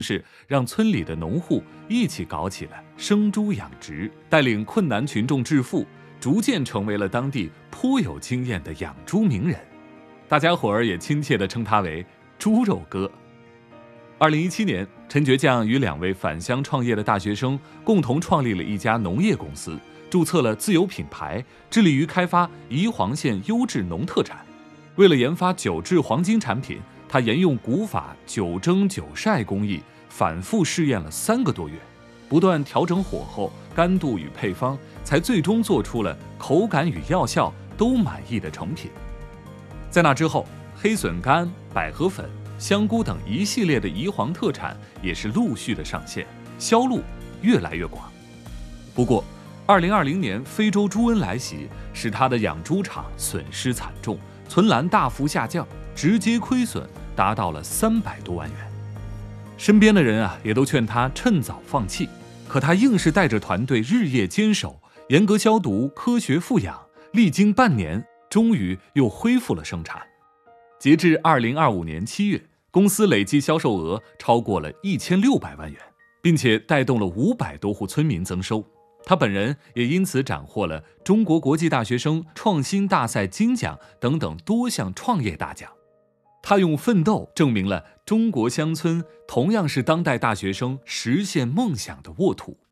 是让村里的农户一起搞起了生猪养殖，带领困难群众致富，逐渐成为了当地颇有经验的养猪名人。大家伙儿也亲切地称他为猪肉哥。2017年，陈倔强与2位返乡创业的大学生共同创立了一家农业公司，注册了自有品牌，致力于开发宜黄县优质农特产。为了研发酒制黄金产品，他沿用古法酒蒸酒晒工艺，反复试验了3个多月，不断调整火候、干度与配方，才最终做出了口感与药效都满意的成品。在那之后，黑笋干、百合粉、香菇等一系列的宜黄特产也是陆续的上线，销路越来越广。不过2020年非洲猪瘟来袭，使他的养猪场损失惨重，存栏大幅下降，直接亏损达到了300多万元。身边的人也都劝他趁早放弃，可他硬是带着团队日夜坚守，严格消毒，科学复养，历经半年，终于又恢复了生产。截至2025年7月，公司累计销售额超过了1600万元，并且带动了500多户村民增收。他本人也因此斩获了中国国际大学生创新大赛金奖等等多项创业大奖。他用奋斗证明了中国乡村同样是当代大学生实现梦想的沃土。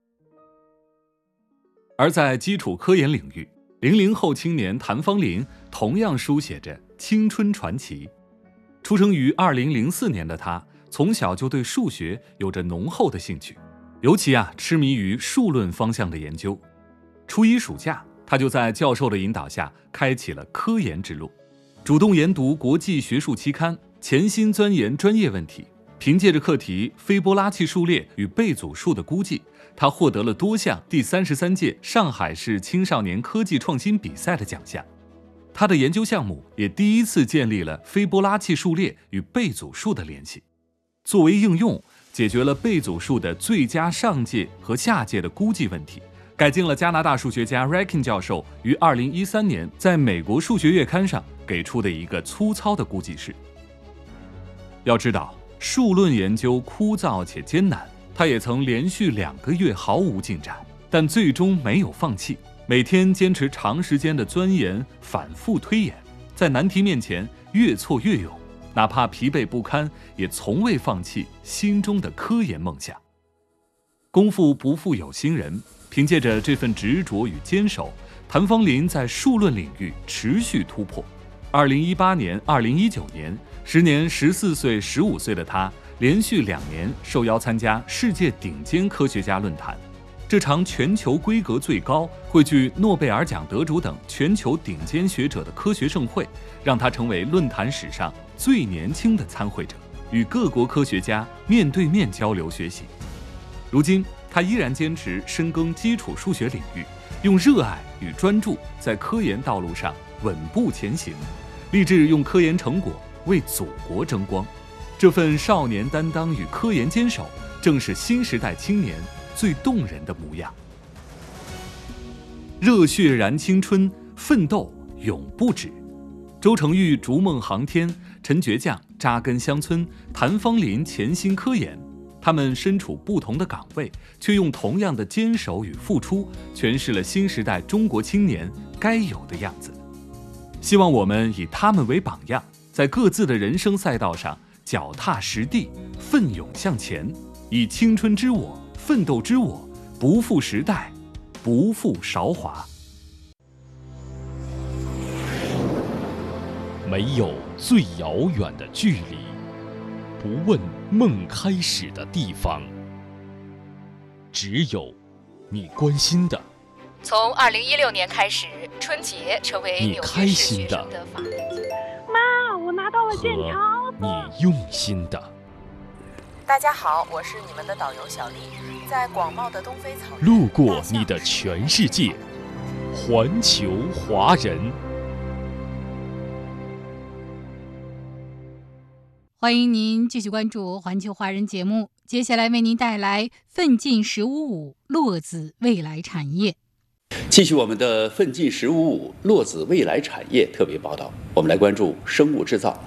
而在基础科研领域，00后青年谭方林同样书写着青春传奇。出生于2004年的他，从小就对数学有着浓厚的兴趣，尤其痴迷于数论方向的研究。初一暑假，他就在教授的引导下开启了科研之路，主动研读国际学术期刊，潜心钻研专业问题。凭借着课题斐波拉契数列与贝祖数的估计，他获得了多项第33届上海市青少年科技创新比赛的奖项。他的研究项目也第一次建立了斐波拉契数列与贝祖数的联系。作为应用，解决了贝祖数的最佳上界和下界的估计问题，改进了加拿大数学家 Rakin 教授于2013年在美国数学月刊上给出的一个粗糙的估计式。要知道，数论研究枯燥且艰难，他也曾连续2个月毫无进展，但最终没有放弃，每天坚持长时间的钻研，反复推演，在难题面前越挫越勇，哪怕疲惫不堪，也从未放弃心中的科研梦想。功夫不负有心人，凭借着这份执着与坚守，谭方林在数论领域持续突破。2018年、2019年，10年14岁、15岁的他，连续2年受邀参加世界顶尖科学家论坛。这场全球规格最高、汇聚诺贝尔奖得主等全球顶尖学者的科学盛会，让他成为论坛史上最年轻的参会者，与各国科学家面对面交流学习。如今，他依然坚持深耕基础数学领域，用热爱与专注在科研道路上稳步前行，立志用科研成果为祖国争光。这份少年担当与科研坚守，正是新时代青年最动人的模样。热血燃青春，奋斗永不止。周成玉逐梦航天，陈倔强扎根乡村，谭方林潜心科研。他们身处不同的岗位，却用同样的坚守与付出，诠释了新时代中国青年该有的样子。希望我们以他们为榜样，在各自的人生赛道上脚踏实地，奋勇向前，以青春之我、奋斗之我，不负时代，不负韶华。 没有最遥远的距离，不问梦开始的地方，只有你关心的。 从2016年开始，春节成为纽约市学生的法定节日。 妈，我拿到了健康。 你用心的。 大家好，我是你们的导游小丽，在广袤的东非草原， 路过你的全世界，环球华人。 欢迎您继续关注环球华人节目，接下来为您带来奋进155落子未来产业。 继续我们的奋进155落子未来产业特别报道，我们来关注生物制造。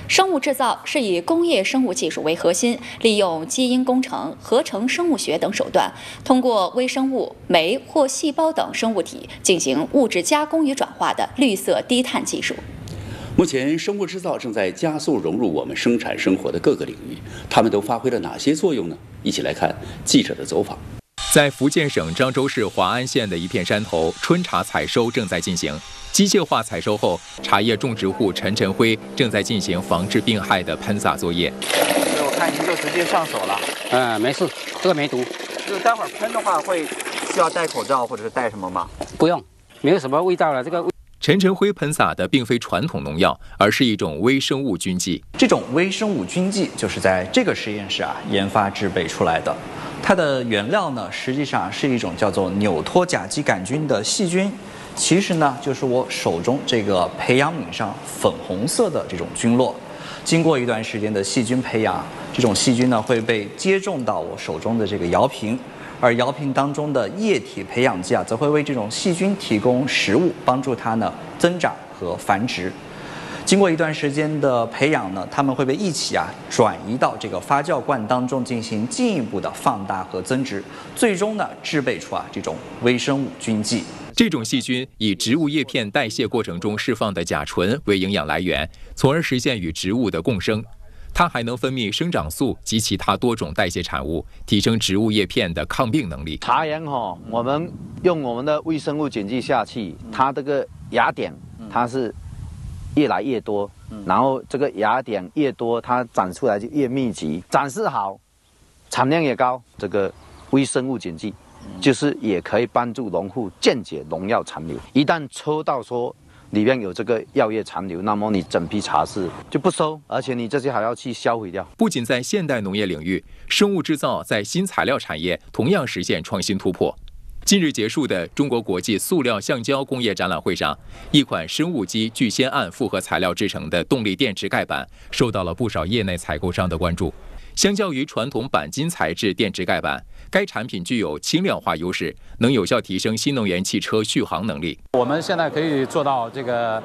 生物制造是以工业生物技术为核心，利用基因工程、合成生物学等手段，通过微生物、酶或细胞等生物体进行物质加工与转化的绿色低碳技术。 目前，生物制造正在加速融入我们生产生活的各个领域，它们都发挥了哪些作用呢？一起来看记者的走访。 在福建省漳州市华安县的一片山头，春茶采收正在进行。机械化采收后，茶叶种植户陈辉正在进行防治病害的喷洒作业。 我看您就直接上手了。 没事，这个没毒。 就是待会儿喷的话，会需要戴口罩或者是戴什么吗？ 不用，没有什么味道了。这个陈辉喷洒的并非传统农药，而是一种微生物菌剂。 这种微生物菌剂就是在这个实验室研发制备出来的。它的原料呢，实际上是一种叫做纽托甲基杆菌的细菌。其实呢，就是我手中这个培养皿上粉红色的这种菌落，经过一段时间的细菌培养，这种细菌呢会被接种到我手中的这个摇瓶，而摇瓶当中的液体培养剂则会为这种细菌提供食物，帮助它呢增长和繁殖。经过一段时间的培养呢，它们会被一起转移到这个发酵罐当中进行进一步的放大和增殖，最终呢制备出这种微生物菌剂。 这种细菌以植物叶片代谢过程中释放的甲醇为营养来源，从而实现与植物的共生。它还能分泌生长素及其他多种代谢产物，提升植物叶片的抗病能力。 茶园我们用我们的微生物菌剂下去，它这个芽点它是越来越多，然后这个芽点越多，它长出来就越密集，长势好，产量也高。这个微生物菌剂就是也可以帮助农户间接农药残留。一旦抽到说里面有这个药液残留，那么你整批茶是就不收，而且你这些还要去销毁掉。 不仅在现代农业领域，生物制造在新材料产业同样实现创新突破。近日结束的中国国际塑料橡胶工业展览会上，一款生物基聚酰胺复合材料制成的动力电池盖板受到了不少业内采购商的关注。相较于传统钣金材质电池盖板，该产品具有轻量化优势，能有效提升新能源汽车续航能力。 我们现在可以做到这个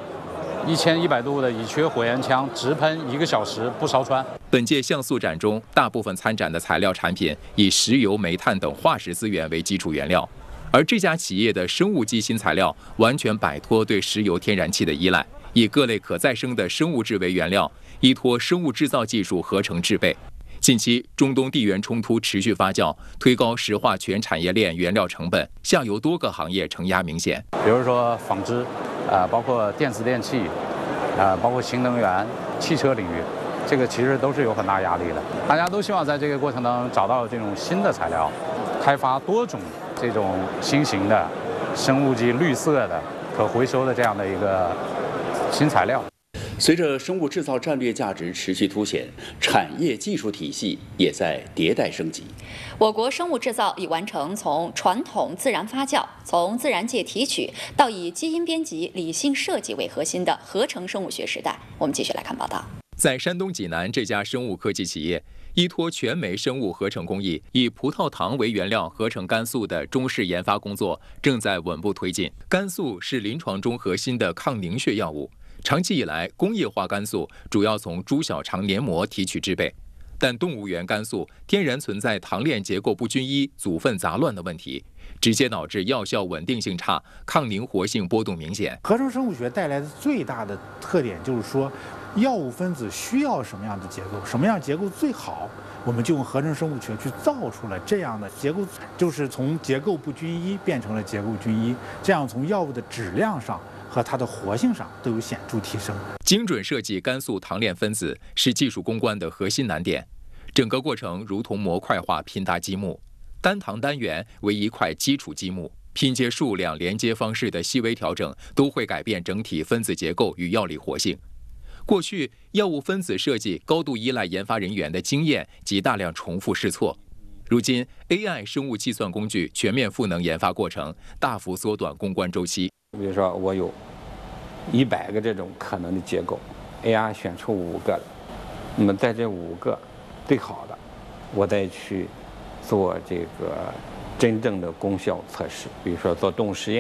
1100度的乙炔火焰枪直喷1个小时不烧穿。 本届橡塑展中，大部分参展的材料产品以石油、煤炭等化石资源为基础原料，而这家企业的生物基新材料完全摆脱对石油、天然气的依赖，以各类可再生的生物质为原料，依托生物制造技术合成制备。近期，中东地缘冲突持续发酵，推高石化全产业链原料成本，下游多个行业承压明显。 比如说纺织，包括电子电器，包括新能源、汽车领域，这个其实都是有很大压力的。大家都希望在这个过程当中找到这种新的材料，开发多种这种新型的生物基绿色的、可回收的这样的一个新材料。 随着生物制造战略价值持续凸显，产业技术体系也在迭代升级。 我国生物制造已完成从传统自然发酵、从自然界提取到以基因编辑、理性设计为核心的合成生物学时代。我们继续来看报道。 在山东济南这家生物科技企业，依托全酶生物合成工艺，以葡萄糖为原料合成肝素的中试研发工作正在稳步推进。肝素是临床中核心的抗凝血药物。长期以来，工业化肝素主要从猪小肠黏膜提取制备，但动物源肝素天然存在糖链结构不均一、组分杂乱的问题，直接导致药效稳定性差、抗凝活性波动明显。 合成生物学带来的最大的特点就是说，药物分子需要什么样的结构，什么样结构最好，我们就用合成生物学去造出了这样的结构，就是从结构不均一变成了结构均一，这样从药物的质量上和它的活性上都有显著提升。 精准设计肝素糖链分子是技术攻关的核心难点，整个过程如同模块化拼搭积木，单糖单元为一块基础积木，拼接数量、连接方式的细微调整都会改变整体分子结构与药理活性。过去，药物分子设计高度依赖研发人员的经验及大量重复试错。如今 ，AI 生物计算工具全面赋能研发过程，大幅缩短攻关周期。 比如说，我有100个这种可能的结构 ，AI 选出5个了，那么在这5个最好的，我再去做这个真正的功效测试，比如说做动物实验。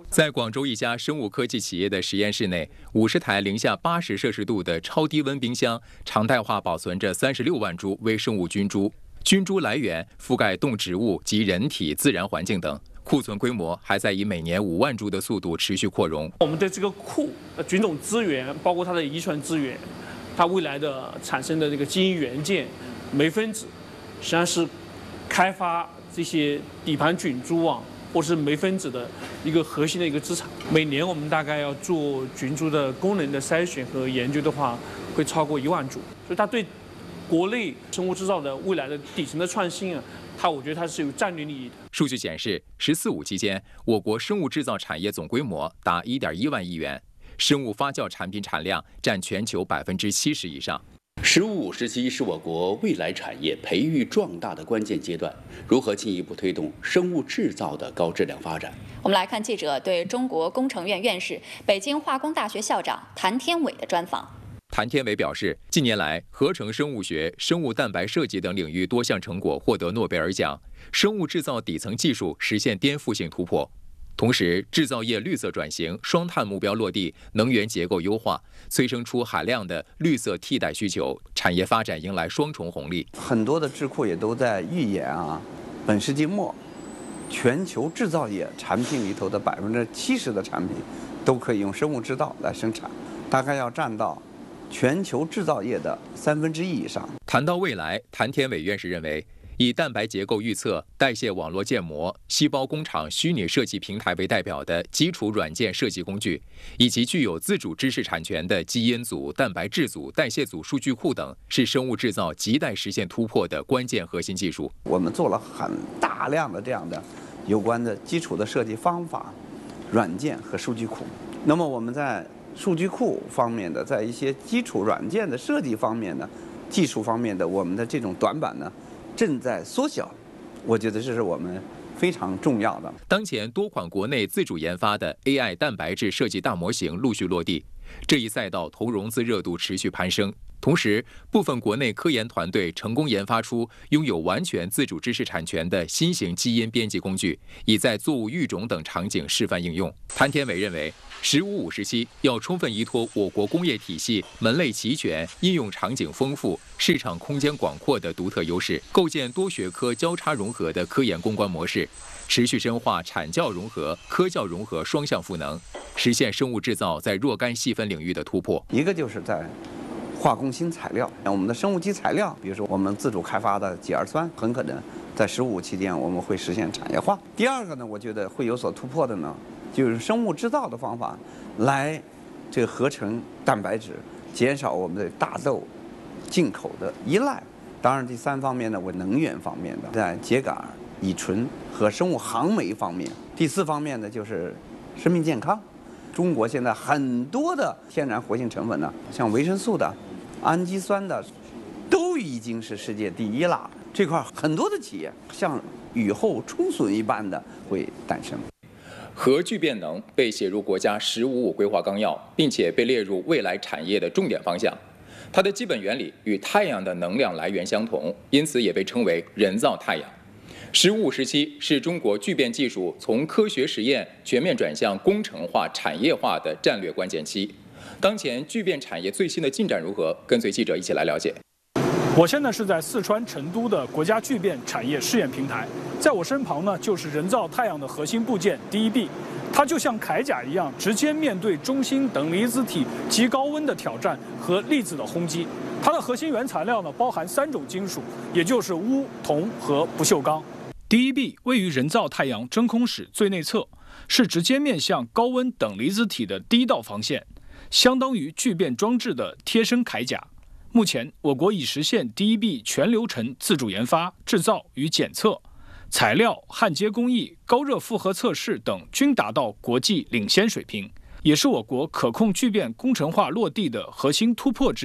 在广州一家生物科技企业的实验室内，50台零下80摄氏度的超低温冰箱常态化保存着36万株微生物菌株，菌株来源覆盖动植物及人体自然环境等。库存规模还在以每年5万株的速度持续扩容。 我们的这个库菌种资源，包括它的遗传资源，它未来的产生的这个基因元件、酶分子，实际上是开发这些底盘菌株啊，或是酶分子的一个核心的一个资产。每年我们大概要做菌株的功能的筛选和研究的话，会超过1万株，所以它对国内生物制造的未来的底层的创新啊，我觉得它是有战略利益的。 数据显示，“14·5”期间，我国生物制造产业总规模达1.1万亿元，生物发酵产品产量占全球70%以上。 “15·5”时期是我国未来产业培育壮大的关键阶段，如何进一步推动生物制造的高质量发展？ 我们来看记者对中国工程院院士、北京化工大学校长谭天伟的专访。 谭天伟表示，近年来，合成生物学、生物蛋白设计等领域多项成果获得诺贝尔奖，生物制造底层技术实现颠覆性突破。同时，制造业绿色转型、双碳目标落地、能源结构优化，催生出海量的绿色替代需求，产业发展迎来双重红利。 很多的智库也都在预言啊，本世纪末，全球制造业产品里头的70%的产品都可以用生物制造来生产，大概要占到全球制造业的1/3以上。 谈到未来，谭天伟院士认为，以蛋白结构预测、代谢网络建模、细胞工厂虚拟设计平台为代表的基础软件设计工具，以及具有自主知识产权的基因组、蛋白质组、代谢组数据库等，是生物制造亟待实现突破的关键核心技术。 我们做了很大量的这样的有关的基础的设计方法、软件和数据库。那么我们在数据库方面的，在一些基础软件的设计方面的、技术方面的，我们的这种短板呢，正在缩小。我觉得这是我们非常重要的。 当前多款国内自主研发的 AI 蛋白质设计大模型陆续落地，这一赛道投融资热度持续攀升。同时，部分国内科研团队成功研发出拥有完全自主知识产权的新型基因编辑工具，已在作物育种等场景示范应用。谭天伟认为，“15·5”时期要充分依托我国工业体系门类齐全、应用场景丰富、市场空间广阔的独特优势，构建多学科交叉融合的科研攻关模式，持续深化产教融合、科教融合双向赋能，实现生物制造在若干细分领域的突破。 一个就是在化工新材料，我们的生物基材料，比如说我们自主开发的己二酸，很可能在“15·5”期间我们会实现产业化。第二个呢，我觉得会有所突破的呢，就是生物制造的方法来这个合成蛋白质，减少我们的大豆进口的依赖。当然，第三方面呢，我能源方面的，在秸秆、乙醇和生物航酶方面。第四方面呢，就是生命健康。中国现在很多的天然活性成分呢，像维生素的、氨基酸的，都已经是世界第一了。这块很多的企业像雨后春笋一般的会诞生。 核聚变能被写入国家“15·5”规划纲要，并且被列入未来产业的重点方向。它的基本原理与太阳的能量来源相同，因此也被称为人造太阳。“15·5”时期是中国聚变技术从科学实验全面转向工程化、产业化的战略关键期。当前聚变产业最新的进展如何？跟随记者一起来了解。 我现在是在四川成都的国家聚变产业试验平台，在我身旁呢就是人造太阳的核心部件 DEB， 它就像铠甲一样，直接面对中心等离子体极高温的挑战和粒子的轰击。它的核心原材料呢包含3种金属，也就是钨、铜和不锈钢。DEB 位于人造太阳真空室最内侧，是直接面向高温等离子体的第一道防线，相当于聚变装置的贴身铠甲。目前，我国已实现 DEB 全流程自主研发、制造与检测，材料、焊接工艺、高热负荷测试等均达到国际领先水平，也是我国可控聚变工程化落地的核心突破之一。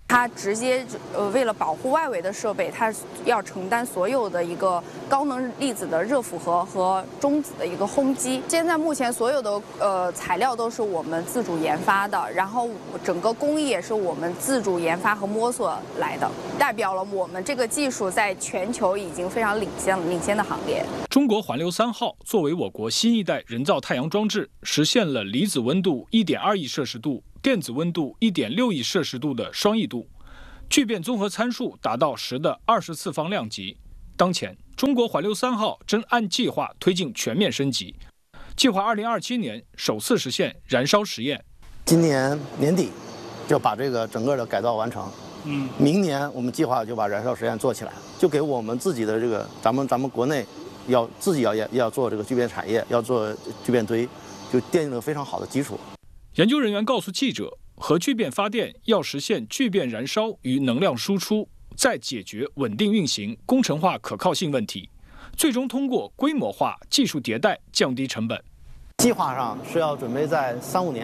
它直接为了保护外围的设备，它要承担所有的一个高能粒子的热负荷和中子的一个轰击。现在目前所有的材料都是我们自主研发的，然后整个工艺也是我们自主研发和摸索来的，代表了我们这个技术在全球已经非常领先的行列。 中国环流3号作为我国新一代人造太阳装置，实现了离子温度1.2亿摄氏度。电子温度1.6亿摄氏度的双亿度，聚变综合参数达到10的24方量级。当前，中国环流3号正按计划推进全面升级，计划2027年首次实现燃烧实验。 今年年底就把这个整个的改造完成。明年我们计划就把燃烧实验做起来，就给我们自己的这个咱们国内自己要做这个聚变产业，要做聚变堆，就奠定了非常好的基础。 研究人员告诉记者，核聚变发电要实现聚变燃烧与能量输出，再解决稳定运行、工程化可靠性问题，最终通过规模化技术迭代降低成本。 计划上是要准备在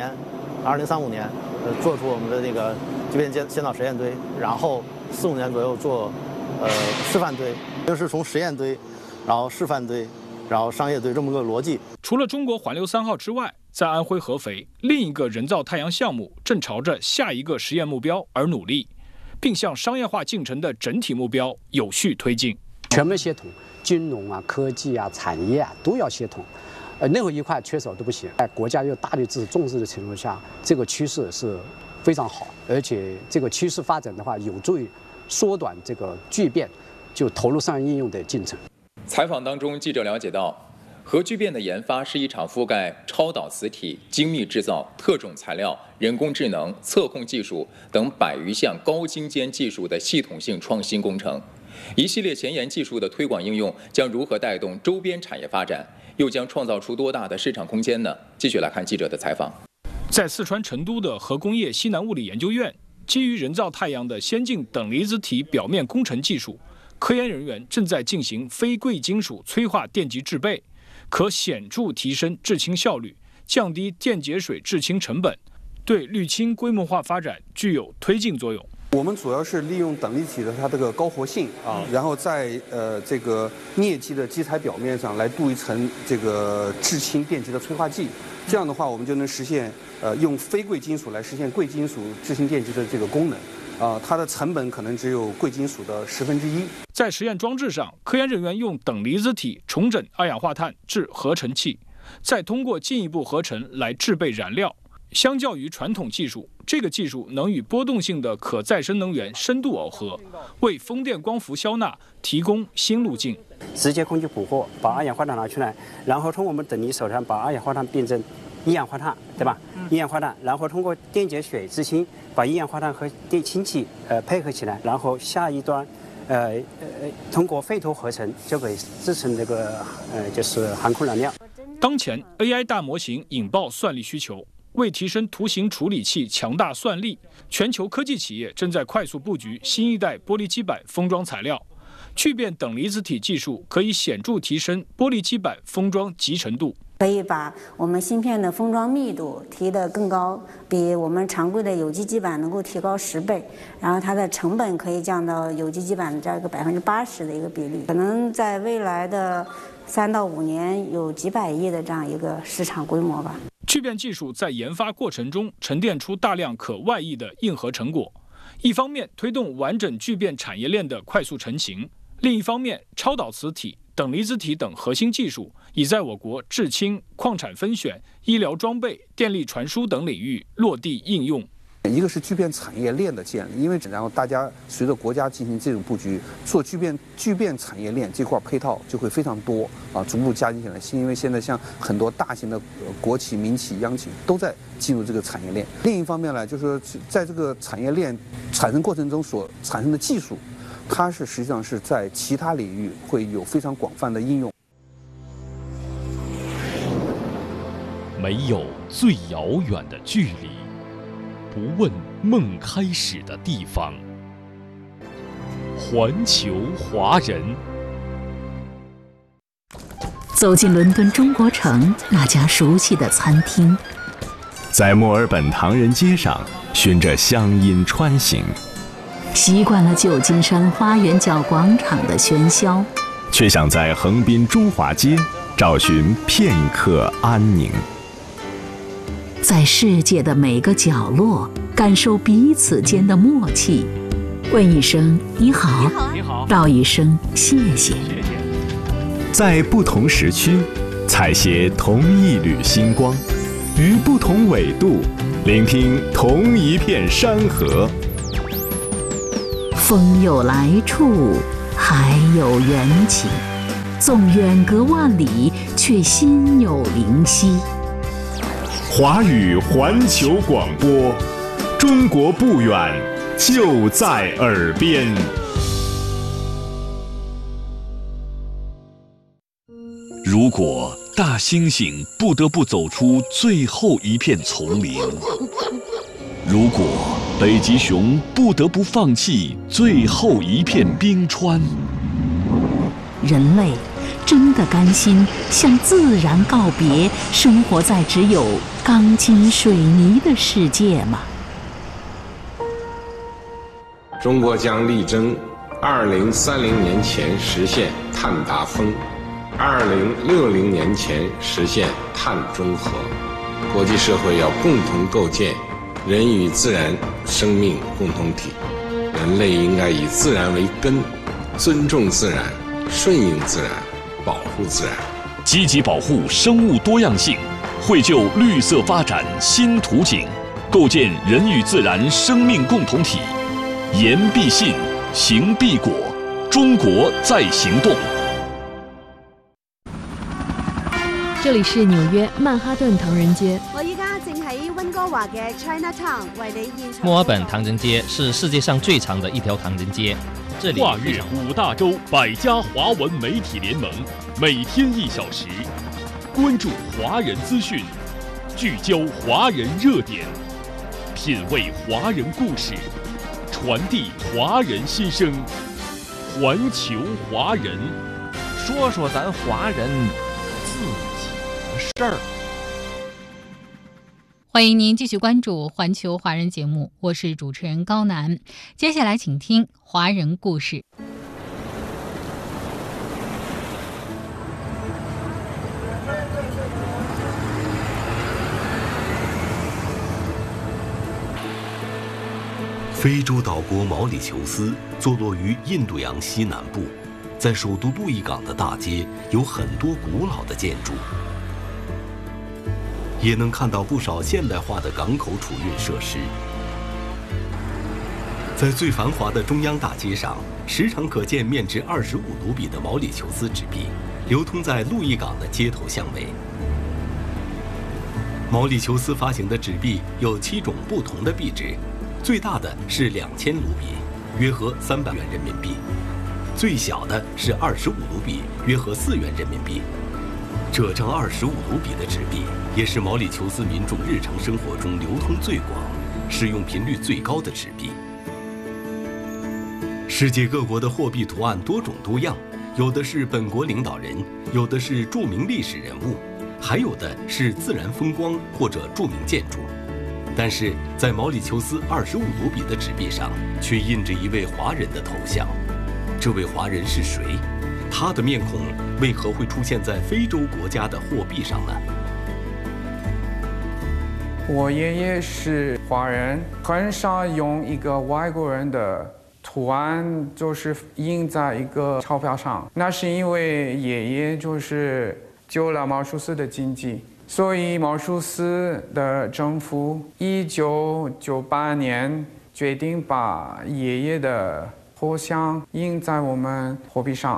2035年，做出我们的这个聚变先导实验堆，然后4、5年左右做示范堆，就是从实验堆，然后示范堆，然后商业堆这么个逻辑。 除了中国环流3号之外，在安徽合肥，另一个人造太阳项目正朝着下一个实验目标而努力，并向商业化进程的整体目标有序推进。 全面协同，金融啊、科技啊、产业啊都要协同，任何一块缺少都不行。在国家又大力支持重视的情况下，这个趋势是非常好，而且这个趋势发展的话，有助于缩短这个聚变就投入商业应用的进程。 采访当中，记者了解到，核聚变的研发是一场覆盖超导磁体、精密制造、特种材料、人工智能、测控技术等100余项高精尖技术的系统性创新工程。一系列前沿技术的推广应用将如何带动周边产业发展，又将创造出多大的市场空间呢？继续来看记者的采访。 在四川成都的核工业西南物理研究院，基于人造太阳的先进等离子体表面工程技术，科研人员正在进行非贵金属催化电极制备，可显著提升制氢效率，降低电解水制氢成本，对滤氢规模化发展具有推进作用。 我们主要是利用等离体的它这个高活性然后在这个镍基的基材表面上来镀一层这个制氢电极的催化剂，这样的话我们就能实现用非贵金属来实现贵金属制氢电极的这个功能。它的成本可能只有贵金属的1/10。 在实验装置上，科研人员用等离子体重整二氧化碳至合成气，再通过进一步合成来制备燃料。相较于传统技术，这个技术能与波动性的可再生能源深度耦合，为风电光伏消纳提供新路径。 直接空气捕获，把二氧化碳拿出来，然后从我们等离手上把二氧化碳变成一氧化碳，对吧？一氧化碳，然后通过电解水制氢，把一氧化碳和氢气配合起来，然后下一端通过沸脱合成就可以制成这个就是航空燃料。 当前 AI 大模型引爆算力需求。为提升图形处理器强大算力，全球科技企业正在快速布局新一代玻璃基板封装材料。聚变等离子体技术可以显著提升玻璃基板封装集成度， 可以把我们芯片的封装密度提得更高，比我们常规的有机基板能够提高10倍，然后它的成本可以降到有机基板这样一个80%的一个比例，可能在未来的3到5年有几百亿的这样一个市场规模吧。 聚变技术在研发过程中沉淀出大量可外溢的硬核成果，一方面推动完整聚变产业链的快速成型，另一方面超导磁体、等离子体等核心技术已在我国制氢、矿产分选、医疗装备、电力传输等领域落地应用。 一个是聚变产业链的建立，因为然后大家随着国家进行这种布局，做聚变产业链这块配套就会非常多逐步加进起来。因为现在像很多大型的国企、民企、央企都在进入这个产业链。另一方面呢，就是说在这个产业链产生过程中所产生的技术，它是实际上是在其他领域会有非常广泛的应用。 没有最遥远的距离，不问梦开始的地方。环球华人， 走进伦敦中国城那家熟悉的餐厅， 在墨尔本唐人街上循着乡音穿行， 习惯了旧金山花园角广场的喧嚣， 却想在横滨中华街找寻片刻安宁。 在世界的每个角落感受彼此间的默契，问一声你好， 你好， 道一声谢谢。 在不同时区采撷同一缕星光，于不同纬度聆听同一片山河。 风有来处，海有缘起，纵远隔万里，却心有灵犀。 华语环球广播，中国不远，就在耳边。 如果大猩猩不得不走出最后一片丛林，如果北极熊不得不放弃最后一片冰川， 人类真的甘心向自然告别，生活在只有钢筋水泥的世界吗？ 中国将力争2030年前实现碳达峰，2060年前实现碳中和。国际社会要共同构建人与自然生命共同体，人类应该以自然为根，尊重自然，顺应自然，保护自然， 积极保护生物多样性，绘就绿色发展新图景，构建人与自然生命共同体。言必信，行必果，中国在行动。 这里是纽约曼哈顿唐人街。 我依家正喺温哥華嘅 Chinatown 為你現場。 墨爾本唐人街是世界上最长的一条唐人街。这里跨越5大洲100家华文媒体联盟，每天1小时，关注华人资讯，聚焦华人热点，品味华人故事，传递华人心声。环球华人， 说说咱华人自己的事儿。 欢迎您继续关注环球华人节目，我是主持人高楠。接下来请听华人故事。 非洲岛国毛里求斯坐落于印度洋西南部，在首都路易港的大街有很多古老的建筑，也能看到不少现代化的港口储运设施。在最繁华的中央大街上，时常可见面值25卢比的毛里求斯纸币流通在路易港的街头巷尾。毛里求斯发行的纸币有7种不同的币值，最大的是2000卢比，约合300元人民币；最小的是25卢比，约合4元人民币。这张25卢比的纸币也是毛里求斯民众日常生活中流通最广、使用频率最高的纸币。世界各国的货币图案多种多样，有的是本国领导人，有的是著名历史人物，还有的是自然风光或者著名建筑。但是在毛里求斯25卢比的纸币上，却印着一位华人的头像。这位华人是谁？他的面孔为何会出现在非洲国家的货币上呢？ 我爷爷是华人，很少用一个外国人的图案，就是印在一个钞票上。那是因为爷爷就是救了毛舒斯的经济。所以毛舒斯的政府1998年决定把爷爷的头像印在我们货币上。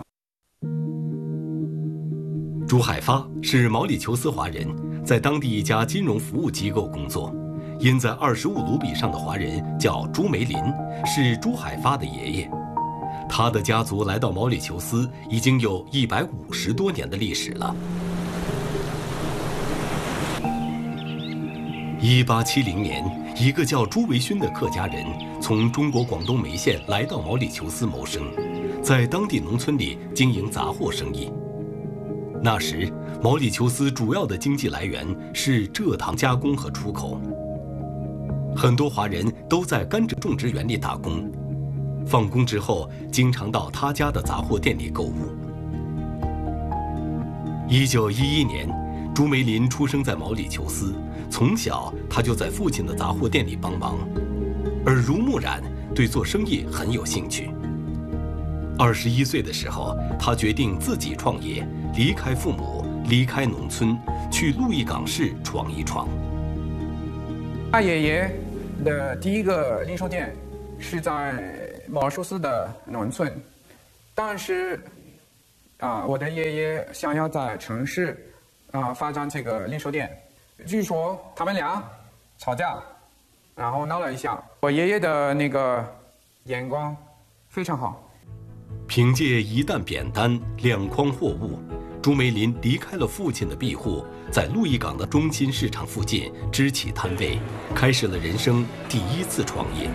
朱海发是毛里求斯华人，在当地一家金融服务机构工作。印在25卢比上的华人叫朱梅林，是朱海发的爷爷。他的家族来到毛里求斯已经有150多年的历史了。1870年，一个叫朱维勋的客家人从中国广东梅县来到毛里求斯谋生，在当地农村里经营杂货生意。那时，毛里求斯主要的经济来源是蔗糖加工和出口，很多华人都在甘蔗种植园里打工。 放工之后经常到他家的杂货店里购物。1911年，朱梅林出生在毛里求斯，从小他就在父亲的杂货店里帮忙，耳濡目染，对做生意很有兴趣。21岁的时候，他决定自己创业，离开父母，离开农村，去鹿邑港市闯一闯。 大爷爷的第一个零售店是在毛里求斯的农村，但是我的爷爷想要在城市发展这个零售店，据说他们俩吵架，然后闹了一下。我爷爷的那个眼光非常好。 凭借一担扁担、2筐货物，朱梅林离开了父亲的庇护，在鹿邑港的中心市场附近支起摊位，开始了人生第一次创业。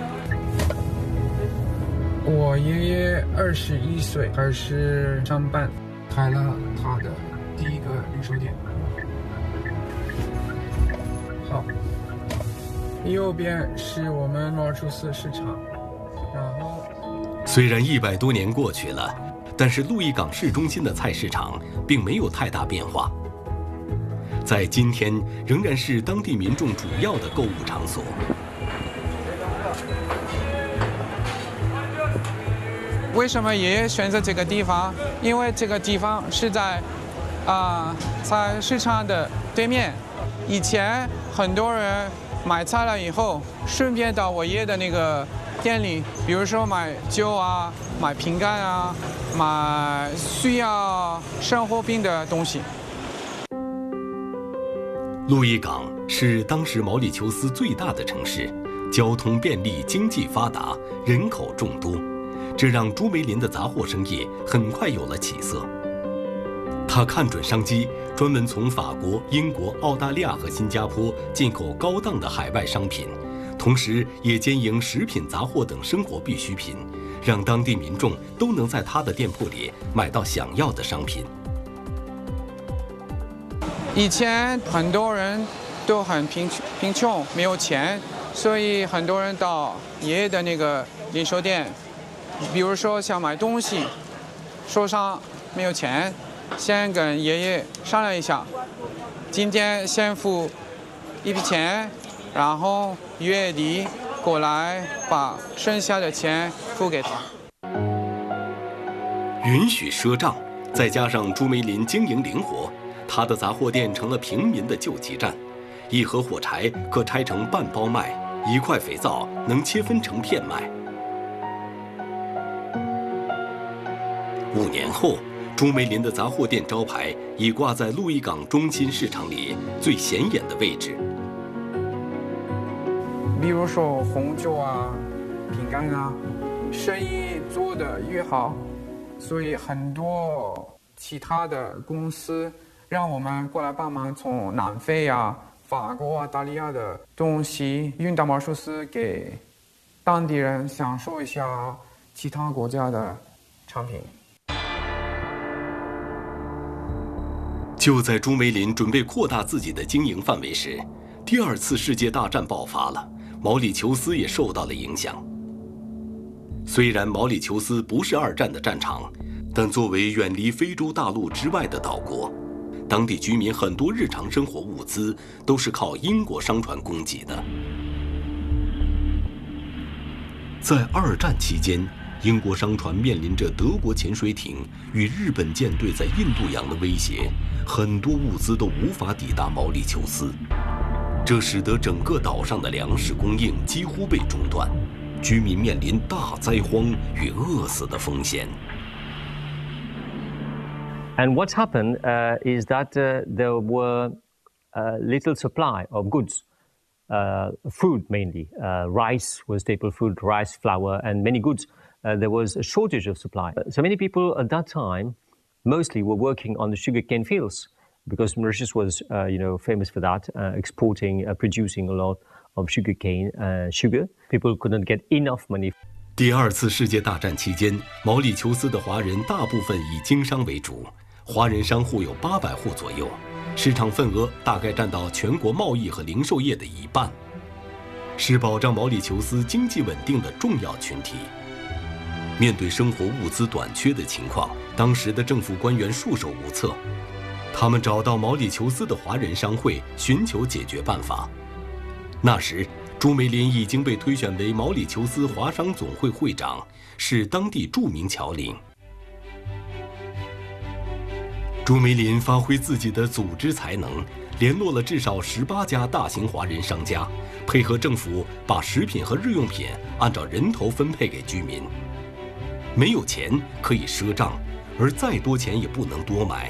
我爷爷21岁开始上班，开了他的第一个零售店。好，右边是我们毛里求斯市场，然后。 虽然100多年过去了，但是鹿邑港市中心的菜市场并没有太大变化，在今天仍然是当地民众主要的购物场所。 为什么爷爷选择这个地方？因为这个地方是在菜市场的对面。以前很多人买菜了以后，顺便到我爷爷的那个店里，比如说买酒啊、买饼干啊、买需要生活品的东西。 鹿邑港是当时毛里求斯最大的城市，交通便利，经济发达，人口众多，这让朱梅林的杂货生意很快有了起色。他看准商机，专门从法国、英国、澳大利亚和新加坡进口高档的海外商品，同时也兼营食品杂货等生活必需品，让当地民众都能在他的店铺里买到想要的商品。 以前很多人都很贫穷，没有钱，所以很多人到爷爷的那个零售店，比如说想买东西，手上没有钱，先跟爷爷商量一下，今天先付一笔钱，然后月底过来把剩下的钱付给他。 允许赊账，再加上朱梅林经营灵活，他的杂货店成了平民的救济站。1盒火柴可拆成半包卖，1块肥皂能切分成片卖。5年后，朱梅林的杂货店招牌已挂在鹿邑港中心市场里最显眼的位置。 比如说红酒啊、饼干啊，生意做得越好，所以很多其他的公司让我们过来帮忙，从南非啊、法国、澳大利亚的东西运到毛里求斯，给当地人享受一下其他国家的产品。 就在朱梅林准备扩大自己的经营范围时，第2次世界大战爆发了，毛里求斯也受到了影响。虽然毛里求斯不是2战的战场，但作为远离非洲大陆之外的岛国，当地居民很多日常生活物资都是靠英国商船供给的。在2战期间，英国商船面临着德国潜水艇与日本舰队在印度洋的威胁，很多物资都无法抵达毛里求斯，这使得整个岛上的粮食供应几乎被中断，居民面临大灾荒与饿死的风险。 And what's happened is that there were little supply of goods, food mainly. Rice was staple food, rice, flour, and many goods. There was a shortage of supply. So many people at that time mostly were working on the sugarcane fields because Mauritius was, famous for that, exporting, producing a lot of sugarcane, sugar. People couldn't get enough money. 第2次世界大战期间，毛里求斯的华人大部分以经商为主，华人商户有800户左右，市场份额大概占到全国贸易和零售业的1半，是保障毛里求斯经济稳定的重要群体。 面对生活物资短缺的情况，当时的政府官员束手无策。他们找到毛里求斯的华人商会，寻求解决办法。那时，朱梅林已经被推选为毛里求斯华商总会会长，是当地著名侨领。朱梅林发挥自己的组织才能，联络了至少18家大型华人商家，配合政府把食品和日用品按照人头分配给居民。没有钱可以赊账，而再多钱也不能多买。